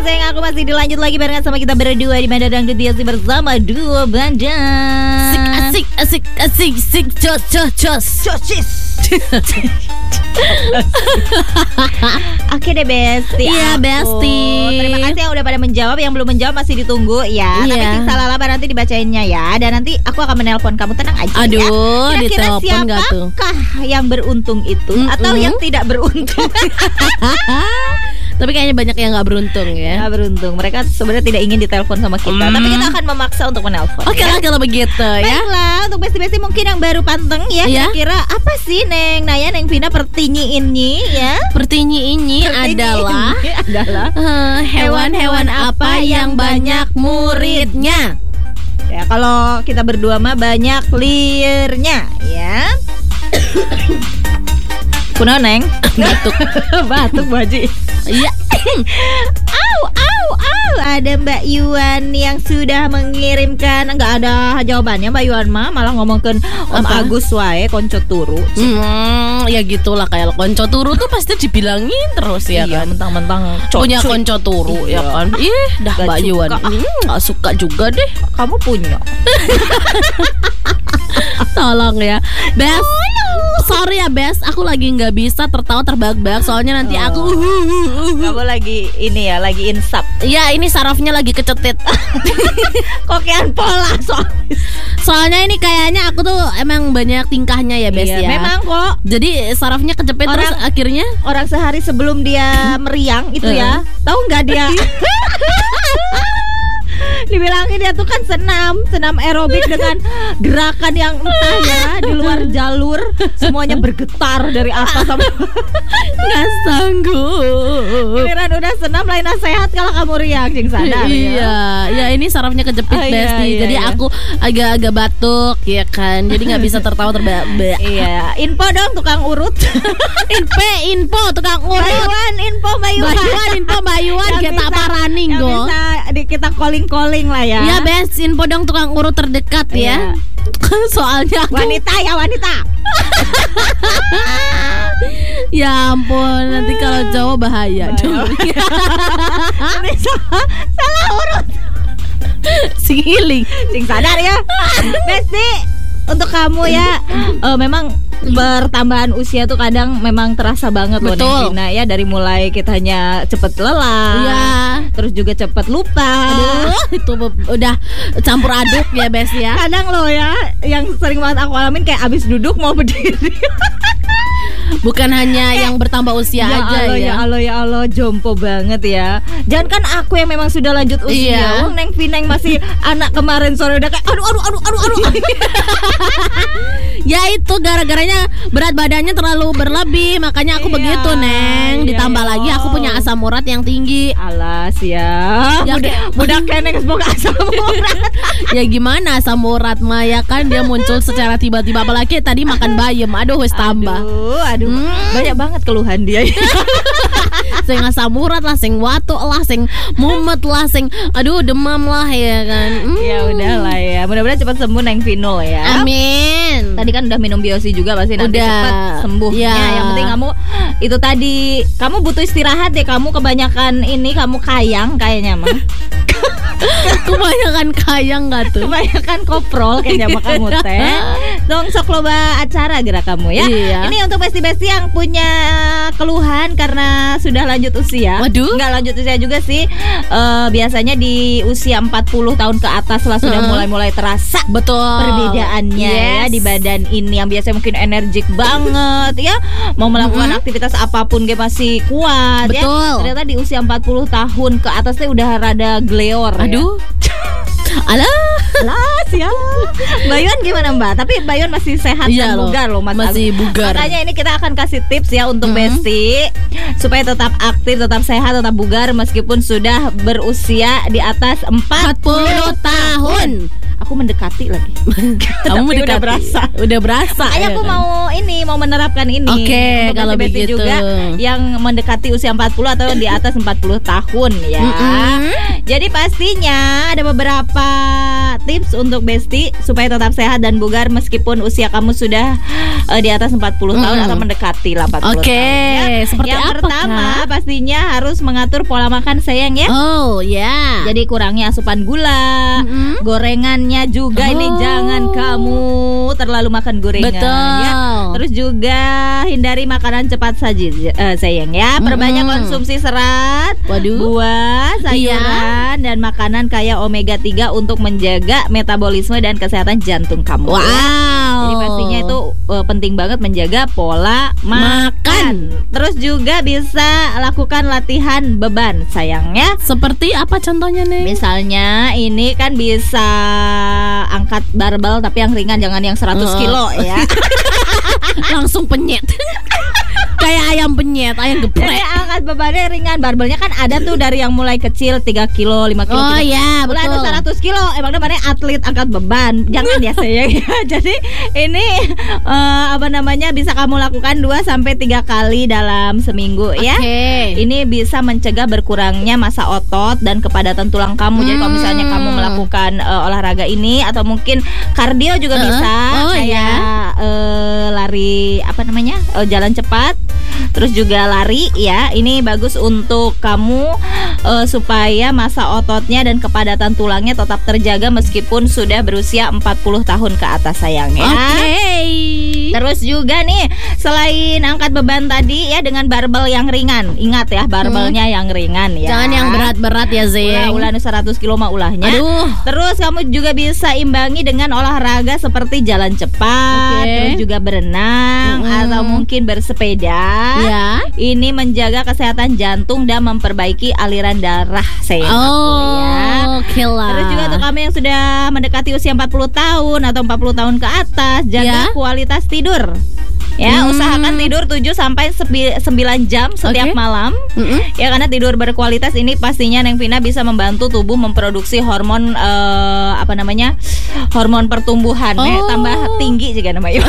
sayang, aku masih dilanjut lagi barengan sama kita berdua di Banda Dangdut Biasi bersama Duo Banda. Asik, cos. Oke deh Besti. Iya Besti. Terima kasih yang udah pada menjawab. Yang belum menjawab masih ditunggu ya. Iya. Tapi Cing Salalaba nanti dibacainnya ya. Dan nanti aku akan menelpon kamu, tenang aja ya. Aduh, Kira-kira ditelepon gak tuh? siapakah yang beruntung itu atau yang tidak beruntung? Tapi kayaknya banyak yang gak beruntung ya. Nggak beruntung. Mereka sebenarnya tidak ingin ditelepon sama kita, tapi kita akan memaksa untuk menelpon. Oke ya. lah kalau begitu ya. Baiklah, untuk besti-besti mungkin yang baru panteng ya, Iya. kira-kira apa sih Neng Naya, Neng Vina pertinyi ini ya? Pertinyi ini adalah hewan-hewan apa yang banyak muridnya? Ya kalau kita berdua mah banyak lirnya ya. Kuno Neng? Batuk. Batuk Bu Haji. Iya. Au. Ada Mbak Yuan yang sudah mengirimkan, nggak ada jawabannya Mbak Yuan mah, malah ngomongin Om Apa? Agus wae konco turu. Ya gitulah, kayak konco turu tuh pasti dibilangin terus ya Iya, kan. mentang-mentang Punya konco turu ya Iya. kan. Ih, dah Gak Mbak Yuan. suka. Gak suka juga deh. Kamu punya. Tolong ya Bes. Sorry ya Bes, aku lagi gak bisa tertawa terbahak-bahak. Soalnya nanti aku Kamu lagi ini ya, lagi insap. ya ini sarafnya lagi kecetit. Kokean pola Soalnya ini kayaknya aku tuh emang banyak tingkahnya ya Bes Iya, ya. memang kok. Jadi sarafnya kecepit terus Orang- akhirnya Orang sehari sebelum dia meriang itu ya, tahu nggak dia? Dibilangin dia tuh kan senam aerobik dengan gerakan yang entah ya, di luar jalur, semuanya bergetar dari atas sampai gak sanggup. giliran udah senam lain sehat kalau kamu riang, Cing sadar ya. Iya, ya ini sarafnya kejepit Oh, iya, Besti. iya, Jadi iya. aku agak-agak batuk ya kan. Jadi nggak bisa tertawa terbahak-bahak. Iya, info dong tukang urut. Info tukang urut. Bayuan, info Bayuan. Info Bayuan Yang kita bisa- paraning yang go. bisa kita calling lah ya. Ya Bes, info dong tukang urut terdekat ya. Iya. Soalnya aku Wanita ya wanita. ya ampun, nanti kalau cowok bahaya dong. Ini salah urut. Siling. Cing sadar ya. Besti, untuk kamu ya, memang bertambahan usia tuh kadang memang terasa banget loh Betul. Neng Vina ya, dari mulai kitanya cepet lelah, Iya. terus juga cepet lupa. Aduh, itu udah campur aduk ya Bes ya. Kadang loh ya, yang sering banget aku alamin kayak abis duduk mau berdiri. Bukan hanya yang bertambah usia aja Allah, ya. ya Allah, jompo banget ya. Jangan kan aku yang memang sudah lanjut usia. Iya. Wong Neng Vina yang masih anak kemarin sore udah kayak aduh. Ya itu gara-garanya berat badannya terlalu berlebih, makanya aku Iya, begitu Neng. iya, Ditambah iya. lagi aku punya asam urat yang tinggi. Alas ya. Ya, Budak keneng semoga asam urat. Ya gimana asam urat mah ya kan dia muncul secara tiba-tiba, apalagi tadi makan bayam. Aduh wis tambah. Aduh. Banyak banget keluhan dia. Sing asam urat lah, sing watuk lah, sing mumet lah, sing aduh demam lah ya kan. Ya udahlah ya. Mudah-mudahan cepat sembuh Neng Vinul ya. Amin. Tadi kan udah minum biosi juga, pasti nanti Udah. cepat sembuhnya. Ya. Yang penting kamu itu tadi, kamu butuh istirahat deh. Kamu kebanyakan ini, kamu kayang kayaknya mah. Kebanyakan kayang gak tuh? Kebanyakan koprol kayaknya mah kamu teh. Dong sok loba acara gerak kamu ya. Iya. Ini untuk besti-besti yang punya keluhan karena sudah lanjut usia. Waduh. Nggak lanjut usia juga sih. Biasanya di usia 40 tahun ke atas lah sudah mulai-mulai terasa Betul. perbedaannya ya di badan ini, yang biasanya mungkin energik banget ya, mau melakukan aktivitas apapun dia masih kuat. Betul. Ya. Ternyata di usia 40 tahun ke atasnya udah rada gleor. Aduh. Alah. Alas ya. Bayuan gimana Mbak? Tapi Bayuan masih sehat Iya dan loh, bugar loh Mas masih Agus. bugar. Makanya ini kita akan kasih tips ya untuk Besti supaya tetap aktif, tetap sehat, tetap bugar meskipun sudah berusia di atas 40 tahun. Aku mendekati lagi. Kamu Tapi mendekati. udah berasa. Makanya ya aku kan? mau menerapkan ini. Oke, Untuk kalau Besti begitu. juga yang mendekati usia 40 atau di atas 40 tahun ya. Jadi pastinya ada beberapa tips untuk Besti supaya tetap sehat dan bugar meskipun usia kamu sudah di atas 40 tahun atau mendekati 80 tahun. Ya. Seperti yang apa, pertama Kak? pastinya harus mengatur pola makan sayang ya. Oh ya. Jadi kurangi asupan gula, gorengannya juga ini jangan kamu terlalu makan gorengan Betul. ya. Terus juga hindari makanan cepat saji sayang ya. Perbanyak konsumsi serat, Waduh. buah, sayuran dan makanan kaya omega 3 untuk menjaga metabolisme dan kesehatan jantung kamu. Wow. Ya. Jadi pastinya itu penting banget menjaga pola makan. Terus juga bisa lakukan latihan beban sayangnya. Seperti apa contohnya nih? Misalnya ini kan bisa angkat barbel tapi yang ringan, jangan yang 100 kilo ya. Langsung penyet. Kayak ayam penyet, ayam Jadi geprek. angkat bebannya ringan. Barbelnya kan ada tuh dari yang mulai kecil 3 kilo, 5 kilo. Oh ya, Mulai betul. ada 100 kilo. Emang namanya atlet angkat beban. Jangan ya sayang ya. Jadi ini bisa kamu lakukan 2-3 kali dalam seminggu ya. Oke. Ini bisa mencegah berkurangnya massa otot dan kepadatan tulang kamu. Jadi kalau misalnya kamu melakukan olahraga ini atau mungkin kardio juga bisa, Oh, kayak lari jalan cepat. Terus juga lari ya. Ini bagus untuk kamu supaya massa ototnya dan kepadatan tulangnya tetap terjaga meskipun sudah berusia 40 tahun ke atas sayang ya. Oke. Terus juga nih, selain angkat beban tadi ya dengan barbel yang ringan. Ingat ya, barbelnya yang ringan ya. Jangan yang berat-berat ya, Zeng. Ulah 100 kilo mah ulahnya. Aduh. Terus kamu juga bisa imbangi dengan olahraga seperti jalan cepat, Oke. terus juga berenang atau mungkin bersepeda. Ya. Ini menjaga kesehatan jantung dan memperbaiki aliran darah sayang aku ya. Oke lah. Terus juga untuk kamu yang sudah mendekati usia 40 tahun atau 40 tahun ke atas, jaga Ya. kualitas tidur. Ya, usahakan tidur 7 sampai 9 jam setiap Oke. malam. Ya, karena tidur berkualitas ini pastinya Neng Vina bisa membantu tubuh memproduksi hormon hormon pertumbuhan. Tambah tinggi juga namanya.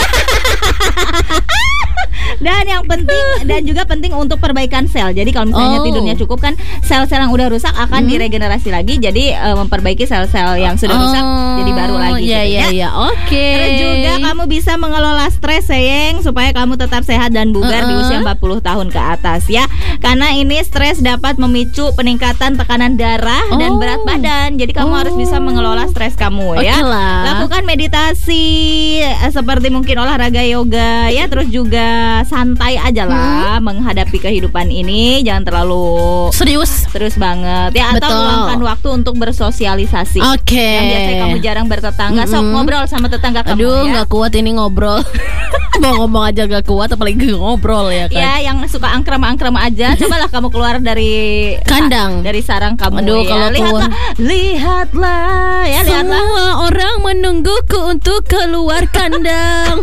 Dan juga penting untuk perbaikan sel. Jadi kalau misalnya tidurnya cukup kan sel-sel yang udah rusak akan diregenerasi lagi. Jadi memperbaiki sel-sel yang sudah rusak jadi baru lagi. Iya gitu iya ya. iya. Oke. Terus juga kamu bisa mengelola stres sayang supaya kamu tetap sehat dan bugar di usia 40 tahun ke atas ya. Karena ini stres dapat memicu peningkatan tekanan darah dan berat badan. Jadi kamu harus bisa mengelola stres kamu ya. Oke lah. Lakukan meditasi seperti mungkin olahraga yoga ya. Terus juga santai aja lah menghadapi kehidupan ini. Jangan terlalu Serius. banget ya. Atau Betul. luangkan waktu untuk bersosialisasi. Oke. Yang biasanya kamu jarang bertetangga, sok ngobrol sama tetangga kamu Aduh, ya. nggak kuat ini ngobrol. Mau ngomong aja gak kuat, apalagi ngobrol ya kan. Ya, yang suka angkrem aja, cobalah kamu keluar dari Kandang. dari sarang kamu. Aduh, ya. kalau lihatlah, lihatlah. Semua orang menungguku untuk keluar kandang.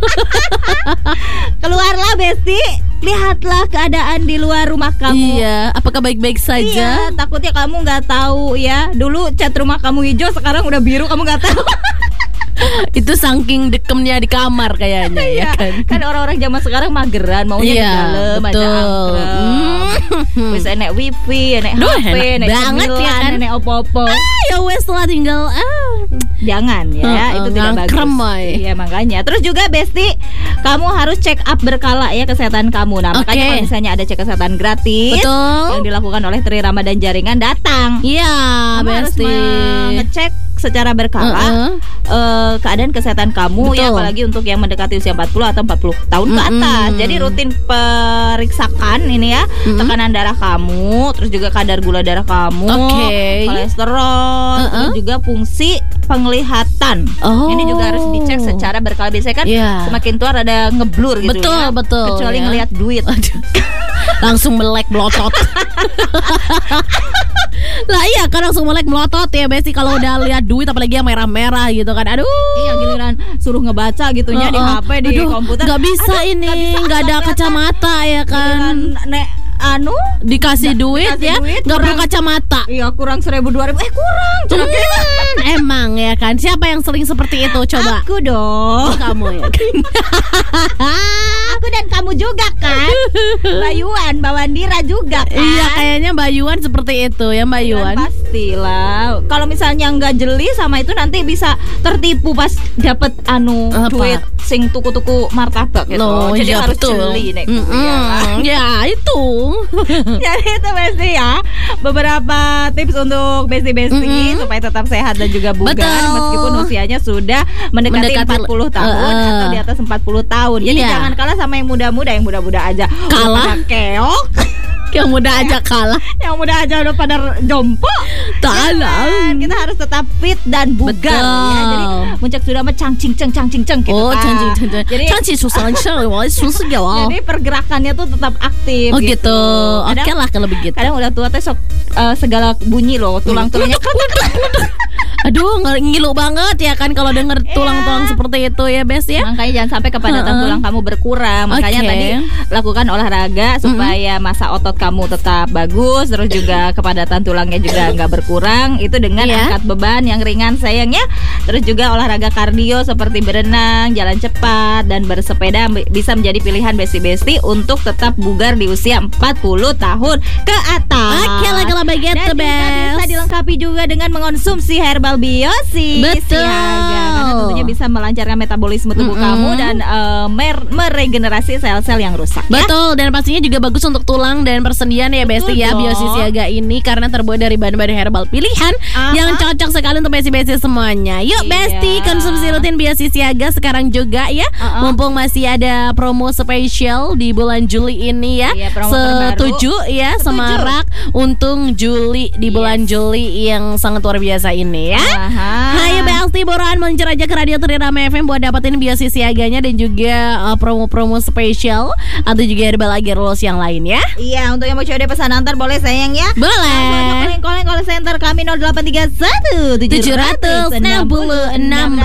Keluarlah Besti, lihatlah keadaan di luar rumah kamu. Iya, apakah baik-baik saja? Iya, takutnya kamu nggak tahu ya. Dulu cat rumah kamu hijau, sekarang udah biru, kamu nggak tahu. Itu saking dekemnya di kamar kayaknya ya kan. Kan orang-orang zaman sekarang mageran, maunya di dalam ada betul. angkrem. Wis enek wifi, enek Duh, HP, enak enek banget ya cemilan, kan. enek opo-opo. Ya wes lah tinggal Jangan ya, itu tidak bagus. ngangkrem, Moy. Iya makanya. Terus juga Besti, kamu harus check up berkala ya kesehatan kamu. Nah makanya Oke. kalau misalnya ada cek kesehatan gratis Betul. yang dilakukan oleh Tri Ramadan Jaringan, datang. Iya, Kamu harus Besti. ngecek secara berkala keadaan kesehatan kamu ya, Betul. apalagi untuk yang mendekati usia 40 atau 40 tahun ke atas. Jadi rutin periksakan ini ya, tekanan darah kamu, terus juga kadar gula darah kamu, Oke. kolesterol, terus juga fungsi penglihatan. Oh. Ini juga harus dicek secara berkala. Biasanya kan Iya. semakin tua rada ngeblur gitu Betul, ya. betul, Kecuali ya. ngelihat duit. Langsung melek melotot. Lah iya kan langsung melek melotot ya Besti kalau udah lihat duit, apalagi yang merah-merah gitu kan. Aduh. Iya, giliran suruh ngebaca gitunya di HP, di Aduh, komputer. nggak bisa ini, nggak ada kacamata ya kan. Giliran nek dikasih duit ya, duit, nggak perlu kurang- kacamata. Iya kurang 1.000 2.000 kurang curang. Emang ya kan, siapa yang sering seperti itu coba? Aku dong. Kamu ya kan? Aku dan kamu juga kan. Bayuan, Mbak Wandira juga kan. Iya, kayaknya Mbak Yuan seperti itu ya, Mbak Yuan. Pastilah. Kalau misalnya nggak jeli sama itu nanti bisa tertipu pas dapet Apa? duit sing tuku-tuku martabak gitu. Loh, Jadi iya harus betul. jeli nek. Ya itu. Jadi itu Besti ya. Beberapa tips untuk Besti-Besti supaya tetap sehat dan juga bugar Betul. meskipun usianya sudah mendekati 40 tahun atau di atas 40 tahun. Jadi Iya. jangan kalah sama yang muda-muda, yang muda-muda aja. Kalah? Udah pada keok. Yang muda aja kalah. Yang muda aja udah pada jompo. Talang. Jangan. Kita harus tetap fit dan bugar ya. Jadi muncak sudah mah cangcing gitu. Oh, kan. jadi susah Jadi pergerakannya tuh tetap aktif. Oh gitu. Kadang- Oke lah kalau begitu. Kadang udah tua teh sok segala bunyi loh, tulang-tulangnya Aduh, ngilu banget ya kan kalau denger tulang-tulang seperti itu ya, Bes ya. Makanya jangan sampai kepadatan tulang kamu berkurang. Makanya Oke. tadi lakukan olahraga supaya massa otot kamu tetap bagus, terus juga kepadatan tulangnya juga nggak berkurang. Itu dengan Iya. angkat beban yang ringan sayangnya. Terus juga olahraga kardio seperti berenang, jalan cepat, dan bersepeda bisa menjadi pilihan Besti-Besti untuk tetap bugar di usia 40 tahun ke atas. Oke lah kalau begitu, Dan juga bisa Bes. dilengkapi juga dengan mengonsumsi herbal biosis. Betul. Ya, karena tentunya bisa melancarkan metabolisme tubuh kamu dan meregenerasi sel-sel yang rusak. Ya? Betul, dan pastinya juga bagus untuk tulang dan persendian ya, Besti ya, dong. Biosis Siaga ini karena terbuat dari bahan-bahan herbal pilihan yang cocok sekali untuk Besti-Besti semuanya. Yuk Iya. Besti, konsumsi rutin Biosis Siaga sekarang juga ya. Mumpung masih ada promo spesial di bulan Juli ini ya. Iya, promo terbaru. Setuju ya, semarak untung Juli di bulan Juli yang sangat luar biasa ini ya. Hai Besti, buruan meluncur aja ke Radio Trirama FM buat dapetin Biosis Siaganya dan juga promo-promo spesial atau juga herbal agerlos yang lain ya. Iya, untuk yang mau coba pesan antar boleh sayang ya. Boleh. Langsung aja calling call center kami 0831 766